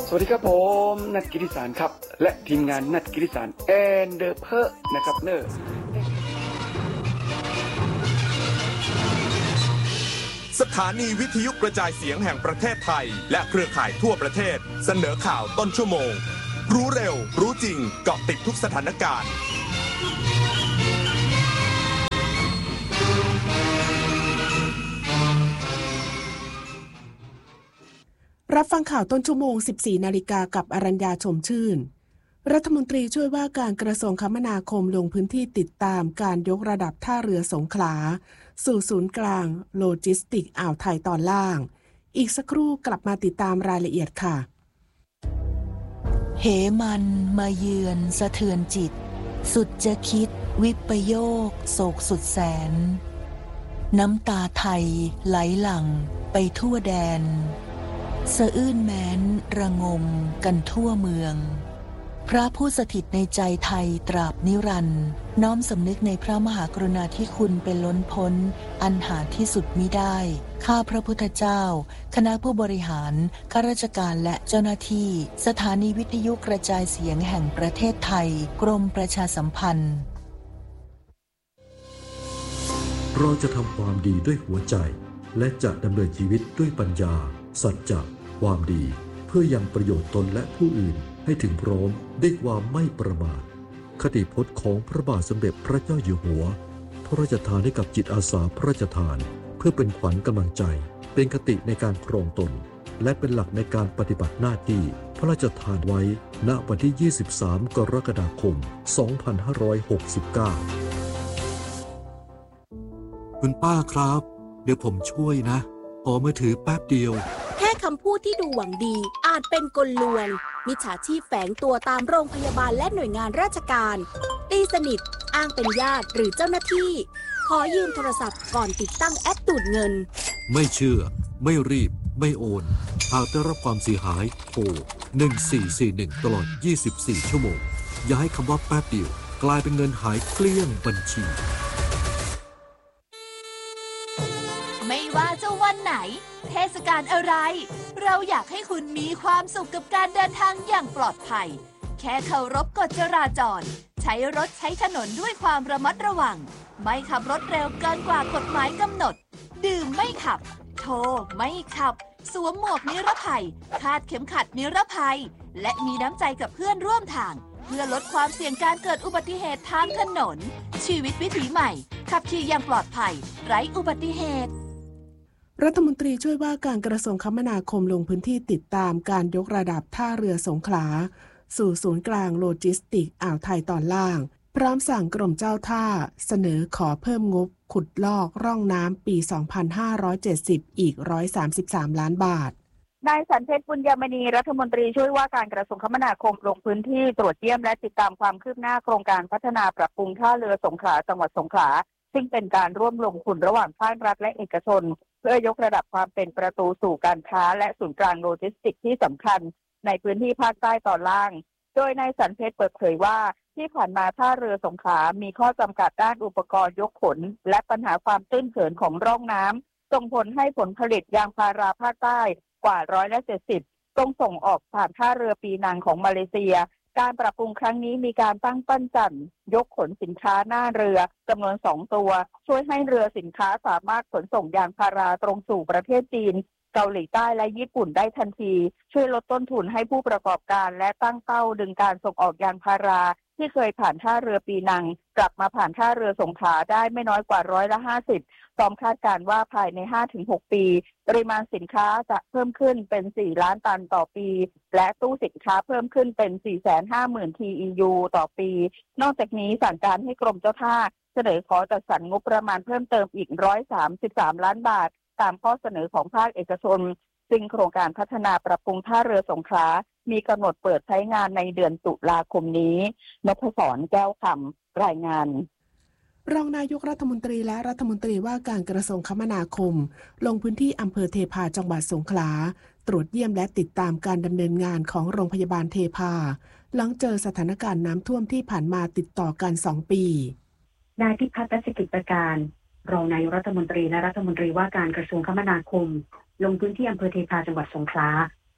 สวัสดีครับผมนัทกิติสารครับและทีมงานนัทกิติสารแอนเดอร์เพอร์นะครับเนอะสถานีวิทยุกระจายเสียงแห่งประเทศไทยและเครือข่ายทั่วประเทศเสนอข่าวต้นชั่วโมงรู้เร็วรู้จริงเกาะติดทุกสถานการณ์รับฟังข่าวต้นชั่วโมง 14 นาฬิกากับอรัญญาชมชื่นรัฐมนตรีช่วยว่าการกระทรวงคมนาคมลงพื้นที่ติดตามการยกระดับท่าเรือสงขลาสู่ศูนย์กลางโลจิสติกอ่าวไทยตอนล่างอีกสักครู่กลับมาติดตามรายละเอียดค่ะเหมันมาเยือนสะเทือนจิตสุดจะคิดวิปโยคโศกสุดแสนน้ำตาไทยไหลหลั่งไปทั่วแดนสะอื้นแม้นระงมกันทั่วเมืองพระผู้สถิตในใจไทยตราบนิรันดร์น้อมสำนึกในพระมหากรุณาธิคุณเป็นล้นพ้นอันหาที่สุดมิได้ข้าพระพุทธเจ้าคณะผู้บริหารข้าราชการและเจ้าหน้าที่สถานีวิทยุกระจายเสียงแห่งประเทศไทยกรมประชาสัมพันธ์เราจะทำความดีด้วยหัวใจและจะดำเนินชีวิตด้วยปัญญาสัจจะความดีเพื่อยังประโยชน์ตนและผู้อื่นให้ถึงพร้อมด้วยความไม่ประมาทคติพจน์ของพระบาทสมเด็จพระเจ้าอยู่หัวพระราชทานให้กับจิตอาสาพระราชทานเพื่อเป็นขวัญกำลังใจเป็นคติในการครองตนและเป็นหลักในการปฏิบัติหน้าที่พระราชทานไว้ณวันที่23กรกฎาคม2569คุณป้าครับเดี๋ยวผมช่วยนะขอมือถือแป๊บเดียวแค่คำพูดที่ดูหวังดีอาจเป็นกลลวงมิจฉาชีพแฝงตัวตามโรงพยาบาลและหน่วยงานราชการตีสนิทอ้างเป็นญาติหรือเจ้าหน้าที่ขอยืมโทรศัพท์ก่อนติดตั้งแอปดูดเงินไม่เชื่อไม่รีบไม่โอนหากได้รับความเสียหายโทร1441ตลอด24ชั่วโมงอย่าให้คำว่าแป๊บเดียวกลายเป็นเงินหายเกลี้ยงบัญชีไม่ว่าจะวันไหนเทศกาลอะไรเราอยากให้คุณมีความสุขกับการเดินทางอย่างปลอดภัยแค่เคารพกฎจราจรใช้รถใช้ถนนด้วยความระมัดระวังไม่ขับรถเร็วเกินกว่ากฎหมายกำหนดดื่มไม่ขับโทรไม่ขับสวมหมวกนิรภัยคาดเข็มขัดนิรภัยและมีน้ำใจกับเพื่อนร่วมทางเพื่อลดความเสี่ยงการเกิดอุบัติเหตุทางถนนชีวิตวิถีใหม่ขับขี่อย่างปลอดภัยไร้อุบัติเหตุรัฐมนตรีช่วยว่าการกระทรวงคมนาคมลงพื้นที่ติดตามการยกระดับท่าเรือสงขลาสู่ศูนย์กลางโลจิสติกอ่าวไทยตอนล่างพร้อมสั่งกรมเจ้าท่าเสนอขอเพิ่มงบขุดลอกร่องน้ำปี 2570 อีก 133 ล้านบาทนายสันเพชร บุญยมณีรัฐมนตรีช่วยว่าการกระทรวงคมนาคมลงพื้นที่ตรวจเยี่ยมและติดตามความคืบหน้าโครงการพัฒนาปรับปรุงท่าเรือสงขลาจังหวัดสงขลาซึ่งเป็นการร่วมลงทุนระหว่างภาครัฐและเอกชนเพื่อยกระดับความเป็นประตูสู่การค้าและศูนย์กลางโลจิสติกส์ที่สำคัญในพื้นที่ภาคใต้ตอนล่างโดยนายสันเพชรเปิดเผยว่าที่ผ่านมาท่าเรือสงขลามีข้อจำกัดด้านอุปกรณ์ยกขนและปัญหาความตื้นเขินของร่องน้ำส่งผลให้ผลผลิตยางพาราภาคใต้กว่า170ต้องส่งออกผ่านท่าเรือปีนังของมาเลเซียการปรับปรุงครั้งนี้มีการตั้งปั้นจั่นยกขนสินค้าหน้าเรือจำนวน2ตัวช่วยให้เรือสินค้าสามารถขนส่งยางพาราตรงสู่ประเทศจีนเกาหลีใต้และญี่ปุ่นได้ทันทีช่วยลดต้นทุนให้ผู้ประกอบการและตั้งเป้าดึงการส่งออกยางพาราที่เคยผ่านท่าเรือปีนังกลับมาผ่านท่าเรือสงขลาได้ไม่น้อยกว่า50%พร้อมคาดการณ์ว่าภายใน 5-6 ปีปริมาณสินค้าจะเพิ่มขึ้นเป็น4ล้านตันต่อปีและตู้สินค้าเพิ่มขึ้นเป็น 450,000 TEU ต่อปีนอกจากนี้สั่งการให้กรมเจ้าท่าเสนอขอจัดสรรงบประมาณเพิ่มเติมอีก133ล้านบาทตามข้อเสนอของภาคเอกชนซึ่งโครงการพัฒนาปรับปรุงท่าเรือสงขลามีกำหนดเปิดใช้งานในเดือนตุลาคมนี้นพศรแก้วคำรายงานรองนายกรัฐมนตรีและรัฐมนตรีว่าการกระทรวงคมนาคมลงพื้นที่อำเภอเทพาจังหวัดสงขลาตรวจเยี่ยมและติดตามการดำเนินงานของโรงพยาบาลเทพาหลังเจอสถานการณ์น้ำท่วมที่ผ่านมาติดต่อกัน2 ปีนายพิพัฒน์รัชกิจประการรองนายกรัฐมนตรีและรัฐมนตรีว่าการกระทรวงคมนาคมลงพื้นที่อำเภอเทพาจังหวัดสงขลา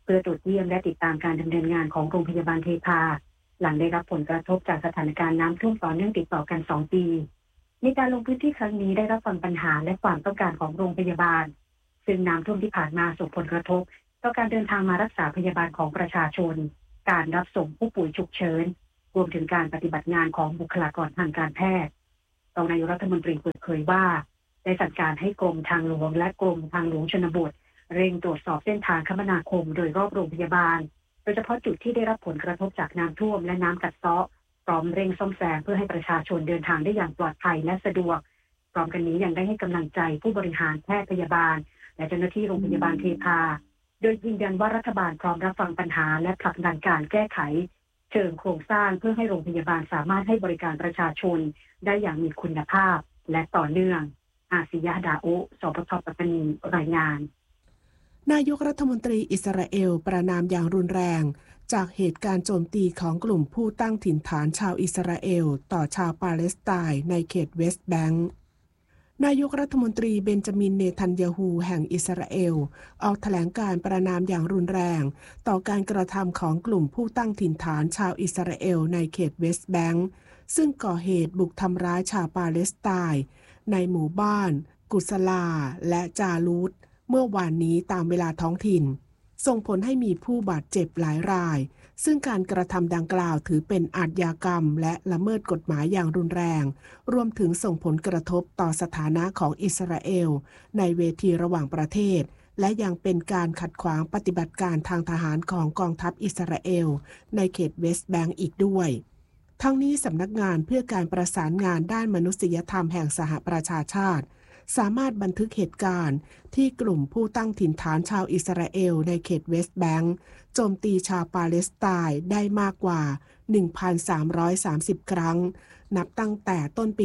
เพื่อตรวจเยี่ยมและติดตามการดำเนินงานของโรงพยาบาลเทพาหลังได้รับผลกระทบจากสถานการณ์น้ำท่วมต่อเนื่องติดต่อกัน2 ปีในการลงพื้นที่ครั้งนี้ได้รับฟังปัญหาและความต้องการของโรงพยาบาลซึ่งน้ำท่วมที่ผ่านมาส่งผลกระทบต่อการเดินทางมารักษาพยาบาลของประชาชนการรับส่งผู้ป่วยฉุกเฉินรวมถึงการปฏิบัติงานของบุคลากรทางการแพทย์รองนายกรัฐมนตรีเปิดเผยว่าได้สั่งการให้กรมทางหลวงและกรมทางหลวงชนบทเร่งตรวจสอบเส้นทางคมนาคมโดยรอบโรงพยาบาลโดยเฉพาะจุดที่ได้รับผลกระทบจากน้ำท่วมและน้ำกัดเซาะพร้อมเร่งซ่อมแซมเพื่อให้ประชาชนเดินทางได้อย่างปลอดภัยและสะดวกพร้อมกันนี้ยังได้ให้กำลังใจผู้บริหารแพทย์พยาบาลและเจ้าหน้าที่โรงพยาบาลเทพาโดยยืนยันว่ารัฐบาลพร้อมรับฟังปัญหาและผลักดันการแก้ไขเชิงโครงสร้างเพื่อให้โรงพยาบาลสามารถให้บริการประชาชนได้อย่างมีคุณภาพและต่อเนื่องอาซิยะดาโอสปท.ปัตตานีรายงานนายกรัฐมนตรีอิสราเอลประณามอย่างรุนแรงจากเหตุการณ์โจมตีของกลุ่มผู้ตั้งถิ่นฐานชาวอิสราเอลต่อชาวปาเลสไตน์ในเขตเวสต์แบงก์นายกรัฐมนตรีเบนจามินเนทันยาฮูแห่งอิสราเอลออกแถลงการประณามอย่างรุนแรงต่อการกระทำของกลุ่มผู้ตั้งถิ่นฐานชาวอิสราเอลในเขตเวสต์แบงก์ซึ่งก่อเหตุบุกทำร้ายชาวปาเลสไตน์ในหมู่บ้านกุสลาและจาลูดเมื่อวานนี้ตามเวลาท้องถิ่นส่งผลให้มีผู้บาดเจ็บหลายรายซึ่งการกระทำดังกล่าวถือเป็นอาชญากรรมและละเมิดกฎหมายอย่างรุนแรงรวมถึงส่งผลกระทบต่อสถานะของอิสราเอลในเวทีระหว่างประเทศและยังเป็นการขัดขวางปฏิบัติการทางทหารของกองทัพอิสราเอลในเขตเวสต์แบงก์อีกด้วยทั้งนี้สำนักงานเพื่อการประสานงานด้านมนุษยธรรมแห่งสหประชาชาติสามารถบันทึกเหตุการณ์ที่กลุ่มผู้ตั้งถิ่นฐานชาวอิสราเอลในเขตเวสต์แบงก์โจมตีชาวปาเลสไตน์ได้มากกว่า 1,330 ครั้งนับตั้งแต่ต้นปี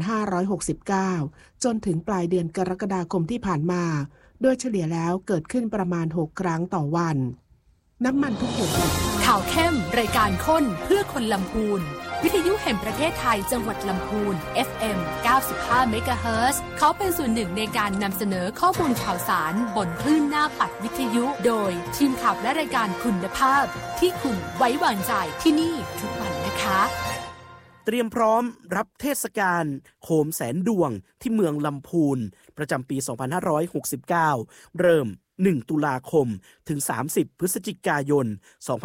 2569 จนถึงปลายเดือนกรกฎาคมที่ผ่านมาโดยเฉลี่ยแล้วเกิดขึ้นประมาณ 6 ครั้งต่อวันน้ำมันทุกหยดข่าวเข้มรายการค้นเพื่อคนลำพูนวิทยุแห่งประเทศไทยจังหวัดลำพูน FM 95 เมกะเฮิรตซ์เขาเป็นส่วนหนึ่งในการนำเสนอข้อมูลข่าวสารบนคลื่นหน้าปัดวิทยุโดยทีมข่าวและรายการคุณภาพที่คุณไว้วางใจที่นี่ทุกวันนะคะเตรียมพร้อมรับเทศกาลโคมแสนดวงที่เมืองลำพูนประจำปี 2569 เริ่ม1 ตุลาคมถึง 30 พฤศจิกายน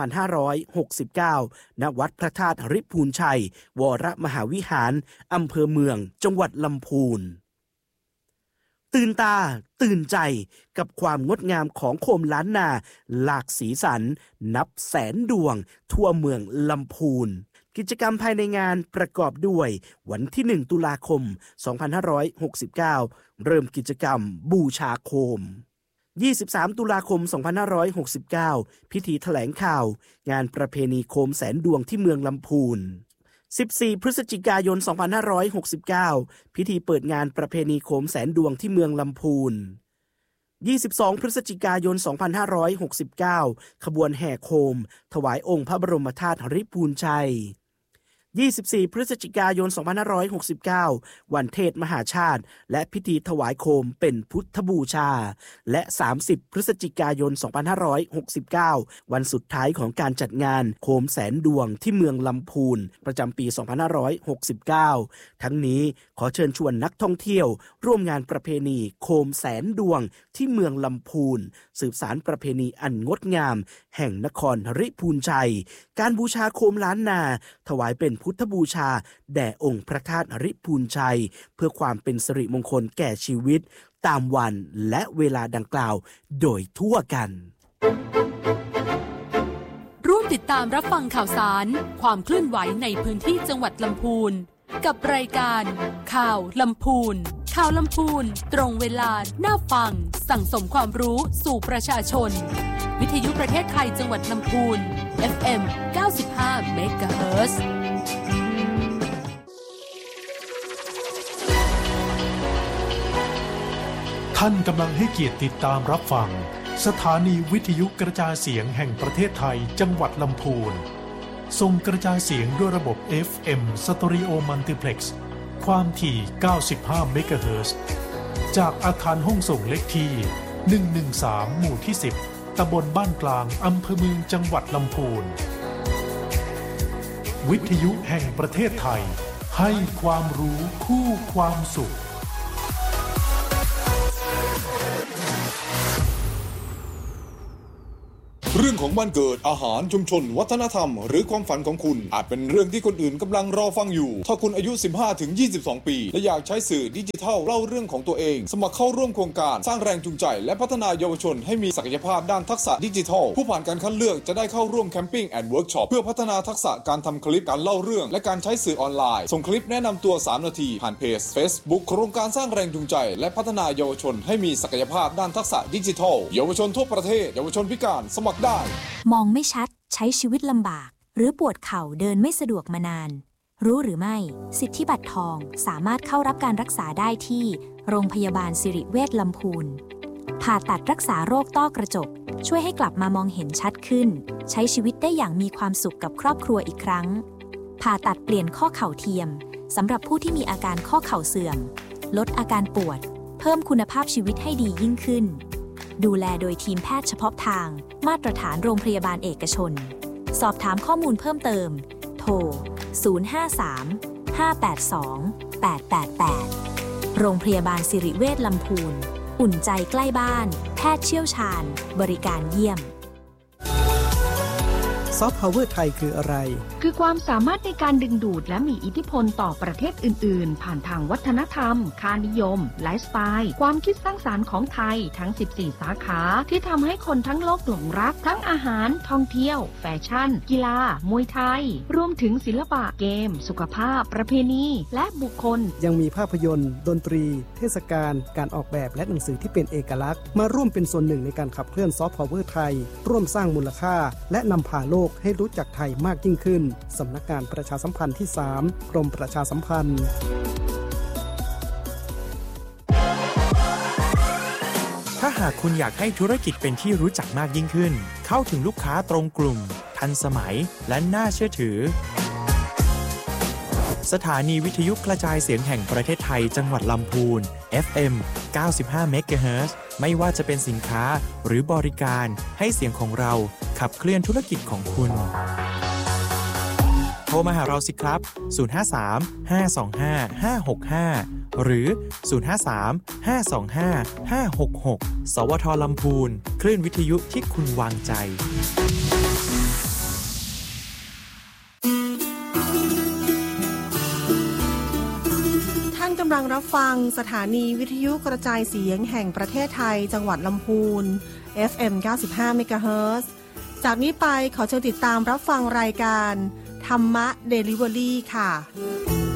2569 ณ วัดพระธาตุริพูนชัยวรมหาวิหารอำเภอเมืองจังหวัดลำพูนตื่นตาตื่นใจกับความงดงามของโคมล้านนาหลากสีสันนับแสนดวงทั่วเมืองลำพูนกิจกรรมภายในงานประกอบด้วยวันที่1 ตุลาคม 2569 เริ่มกิจกรรมบูชาโคม23 ตุลาคม 2569 พิธีแถลงข่าวงานประเพณีโคมแสนดวงที่เมืองลำพูน14 พฤศจิกายน 2569 พิธีเปิดงานประเพณีโคมแสนดวงที่เมืองลำพูน22 พฤศจิกายน 2569 ขบวนแห่โคมถวายองค์พระบรมธาตุริพูนชัย24 พฤศจิกายน 2569 วันเทศมหาชาติและพิธีถวายโคมเป็นพุทธบูชาและ30 พฤศจิกายน 2569 วันสุดท้ายของการจัดงานโคมแสนดวงที่เมืองลำพูนประจำปี 2569 ทั้งนี้ขอเชิญชวนนักท่องเที่ยวร่วมงานประเพณีโคมแสนดวงที่เมืองลำพูนสืบสานประเพณีอันงดงามแห่งนครริพูนชัยการบูชาโคมล้านนาถวายเป็นพุทธบูชาแด่องค์พระธาตุริพูนชัยเพื่อความเป็นสิริมงคลแก่ชีวิตตามวันและเวลาดังกล่าวโดยทั่วกันร่วมติดตามรับฟังข่าวสารความเคลื่อนไหวในพื้นที่จังหวัดลำพูนกับรายการข่าวลำพูนข่าวลำพูนตรงเวลาน่าฟังสั่งสมความรู้สู่ประชาชนวิทยุประเทศไทยจังหวัดลำพูน FM 95 เมกะเฮิรตซ์ท่านกำลังให้เกียรติติดตามรับฟังสถานีวิทยุกระจายเสียงแห่งประเทศไทยจังหวัดลำพูนส่งกระจายเสียงด้วยระบบ FM Stereo Multiplex ความถี่ 95 เมกะเฮิรตซ์จากอาคารห้องส่งเลขที่ 113 หมู่ที่ 10 ตำบลบ้านกลางอำเภอเมืองจังหวัดลำพูนวิทยุแห่งประเทศไทยให้ความรู้คู่ความสุขเรื่องของบ้านเกิดอาหารชุมชนวัฒนธรรมหรือความฝันของคุณอาจเป็นเรื่องที่คนอื่นกำลังรอฟังอยู่ถ้าคุณอายุ 15-22 ปีและอยากใช้สื่อดิจิทัลเล่าเรื่องของตัวเองสมัครเข้าร่วมโครงการสร้างแรงจูงใจและพัฒนาเยาวชนให้มีศักยภาพด้านทักษะดิจิทัลผู้ผ่านการคัดเลือกจะได้เข้าร่วมแคมปิ้งแอนด์เวิร์กช็อปเพื่อพัฒนาทักษะการทำคลิปการเล่าเรื่องและการใช้สื่อออนไลน์ส่งคลิปแนะนำตัว3 นาทีผ่านเพจ Facebook โครงการสร้างแรงจูงใจและพัฒนาเยาวชนให้มีศักยภาพด้านทักษะดิจิทัลเยาวชนทั่วประเทศเยาวชนพิการสมัครได้มองไม่ชัดใช้ชีวิตลำบากหรือปวดเข่าเดินไม่สะดวกมานานรู้หรือไม่สิทธิบัตรทองสามารถเข้ารับการรักษาได้ที่โรงพยาบาลสิริเวชลำพูนผ่าตัดรักษาโรคต้อกระจกช่วยให้กลับมามองเห็นชัดขึ้นใช้ชีวิตได้อย่างมีความสุขกับครอบครัวอีกครั้งผ่าตัดเปลี่ยนข้อเข่าเทียมสำหรับผู้ที่มีอาการข้อเข่าเสื่อมลดอาการปวดเพิ่มคุณภาพชีวิตให้ดียิ่งขึ้นดูแลโดยทีมแพทย์เฉพาะทางมาตรฐานโรงพยาบาลเอกชนสอบถามข้อมูลเพิ่มเติมโทร 053-582-888 โรงพยาบาลสิริเวชลำพูนอุ่นใจใกล้บ้านแพทย์เชี่ยวชาญบริการเยี่ยมซอฟต์พาวเวอร์ไทยคืออะไรคือความสามารถในการดึงดูดและมีอิทธิพลต่อประเทศอื่นๆผ่านทางวัฒนธรรมค่านิยมไลฟ์สไตล์ความคิดสร้างสรรค์ของไทยทั้ง14สาขาที่ทำให้คนทั้งโลกหลงรักทั้งอาหารท่องเที่ยวแฟชั่นกีฬามวยไทยรวมถึงศิลปะเกมสุขภาพประเพณีและบุคคลยังมีภาพยนตร์ดนตรีเทศกาลการออกแบบและหนังสือที่เป็นเอกลักษณ์มาร่วมเป็นส่วนหนึ่งในการขับเคลื่อนซอฟต์พาวเวอร์ไทยร่วมสร้างมูลค่าและนำพาโลกให้รู้จักไทยมากยิ่งขึ้นสำนักงานประชาสัมพันธ์ที่3กรมประชาสัมพันธ์ถ้าหากคุณอยากให้ธุรกิจเป็นที่รู้จักมากยิ่งขึ้นเข้าถึงลูกค้าตรงกลุ่มทันสมัยและน่าเชื่อถือสถานีวิทยุกระจายเสียงแห่งประเทศไทยจังหวัดลำพูน FM 95 เมกะเฮิรตซ์ไม่ว่าจะเป็นสินค้าหรือบริการให้เสียงของเราขับเคลื่อนธุรกิจของคุณโทรมาหาเราสิครับ 053-525-565 หรือ 053-525-566 สวท.ลำพูนคลื่นวิทยุที่คุณวางใจกำลังรับฟังสถานีวิทยุกระจายเสียงแห่งประเทศไทยจังหวัดลำพูน FM 95 เมกะเฮิรตซ์จากนี้ไปขอเชิญติดตามรับฟังรายการธรรมะเดลิเวอรี่ค่ะ